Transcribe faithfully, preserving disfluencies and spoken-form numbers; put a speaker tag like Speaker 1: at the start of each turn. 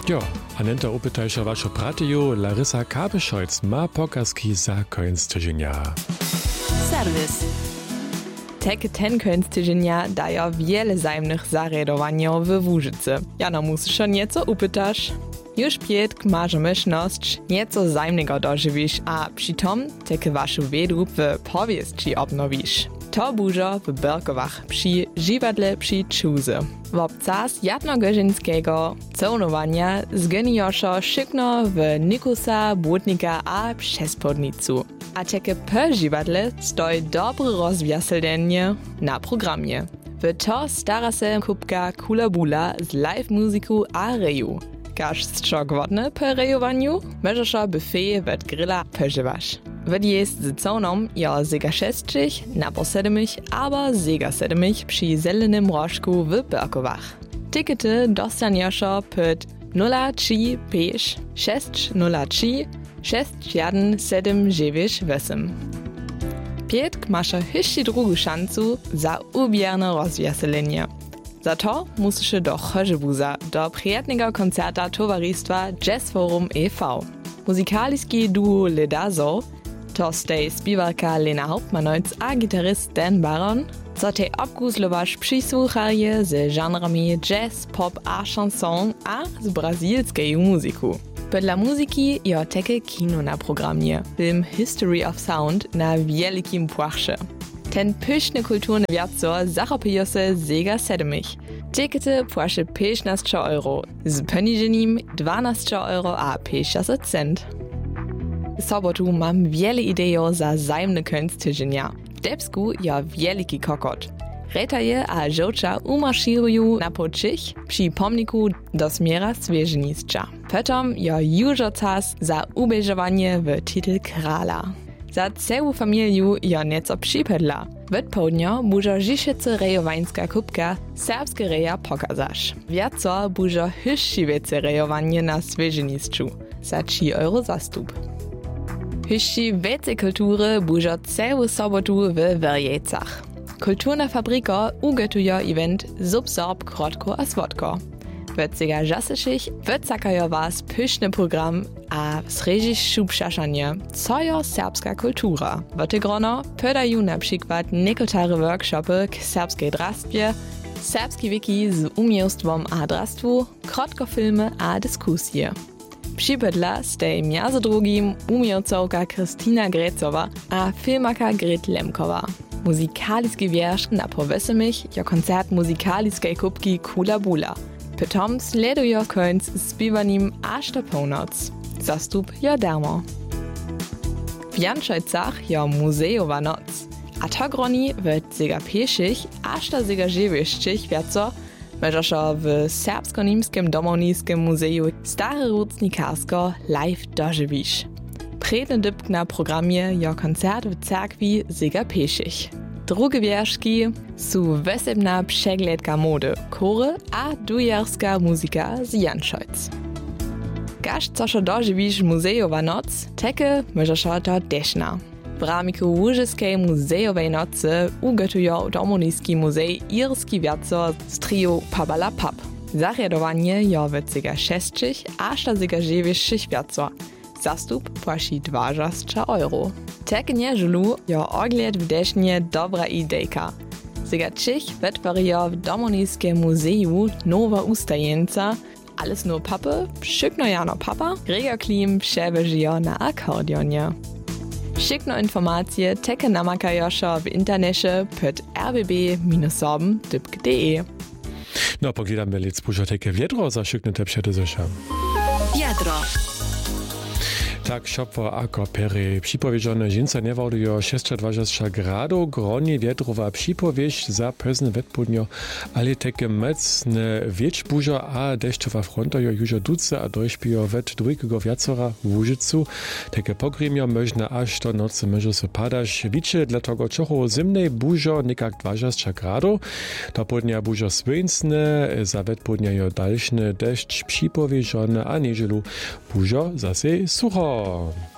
Speaker 1: Jo, Anenta upytajsza waszo pratiju Larisa Kabescholz ma pokazki za koniec tygodnia.
Speaker 2: Serwis. Teke ten koniec tygodnia daje wiele zajemnych zaredowania w Łużycy. Jano musisz się nieco upytasz. Już pietk masz myślność nieco zajemnego dożywisz, a przytom teke waszą wiedu w powieści obnowisz. To burza w Berkowach przy żywodle przy Czuzy. W obcas jadnogorzynskiego celowania zgenioszo szykno w Nikusa, Błotnika a Przespodnicu. A teke po żywodle stoi dobre rozwiaselenie na programie. W to stara se kubka Kula Bula z live muzyku a reju. Każ strzok wodny po rejowaniu, możesz buffet wet grilla pożywasz. Wet jest z coną ja sega sześćdziesiąt, napor siedemich, aber sega siedemich przy zelenym rożku w Berkowach. Tikety dostaniesz pod nula trzy pięć sześć nula trzy sześć jeden siedem dziewięć osiem. Pietk masz jeszcze drugą szansę za ubierne rozwiaselenie. Za to musisz do Chorzebuza, do przyjemnego koncerta towarzystwa Jazz Forum e V. Muzykalski duo Ledazo, to stej śpiewarka Lena Hauptmanojc a gitarist Dan Baron, co tej obguzlowasz przysłuchaje z żanrami jazz, pop a chanson a z brazilskiej muzyku. Podla muzyki jo teke kino na programie, film History of Sound na wielkim płachsze. Ten pyszny kulturny wiatzor zachopuje się sega siedemich. Tikety płasze piętnaście euro, z poniżeniem dwanaście euro a pięćdziesiąt cent. W sobotu mam wiele idei za zajemny koniec tygodnia. W Debsku ja wielki kokot. Retaje a żołcza umarszirują na poczych przy pomniku do smiera Swieżenicza. Potom ja już czas za ubieżowanie w titel krala. Za całą familię ja nieco przypedla. W południa bużo żiszycy rejowańska kubka serbskie reja pokazasz. Wiaco bużo hyszczywiece rejowanie na Swieżeniczu. Za trzy euro zastup. Hyszczy wiece kultury bużo całą sobotu w Werjecach. Kulturna fabrika ugotuje event Subsorb, Krotko a Swodko. W cega żasyszych wycakają was pyszny program a srežiš šupšašanje, co jo serbska kultura. W te grono podają na przykład niekotare workshopy k serbskiej drastwie, serbski wiki z umiejstwom a drastwu, krotkofilmy a dyskusje. Przypodla stej między drugim umiejcowka Kristina Grecowa a filmaka Gret Lemkowa. Muzykaliski wiersz na powesemich jo koncert muzykaliskiej kubki Kula Bula. Potom sledujo końc z śpiewaniem aż do północ. Zastup jo darmo. W Janczojcach jo muzejowa noc. A to groni w sega pieszych aż do sega dziewięćdziesiątych wiaco możesz w serbsko-niemskim domovniskim muzeju Stare Rucnikarsko live dożywisz. Predny dypk na programie jo koncert w cerkwi sega pieszych. Drugie wierszki są wesebna przegledka mody, kory a dujerska muzyka z Janczojc. Każ co się dożywisz muzejowa noc, teke możesz to deszna. W ramiku Łużyskiej muzejowej nocy ugotują Domovniski muzej irski wiaco z trio Pabala Pap. Zariadowanie jo w sega sześćdziesiąt aż do sega dziewięćdziesiąt wiaco. Zastup płaci dwadzieścia euro. Teke nieżelu jo ogled w desznie dobra idejka. Sega Czech wytworzyło w Domovniskim muzeju nowa ustajenca, alles nur Pappe, szykno jano papa, Gregor Klim przewyżyjo na akordionie. Szykno informacje teke namakajoszo w internecie pod r b b sorben kropka d e.
Speaker 1: No, pogledamy lec bužo teke wiadro za szyknete przedezosza.
Speaker 2: Wiadro.
Speaker 1: Tak šopwo ako pery připověžone žinca nevaudujo šestodvadsaťšesť gradów, groni wiatrowa připověž za pezne wetpudnjo, ale teke mocne wieczbužo a dešťová fronta jo južo duce a dojšpijo wet dwójkego wiacora w Łużycu. Teke pogrimjo možna až do nocy może se padaš. Wicze dla tego čocho zimnej bužo nekak dwadzieścia gradów. Do podnia bužo swincne, za wetpudnja jo dalšne dešć připověžone a nieželu bužo zase sucho.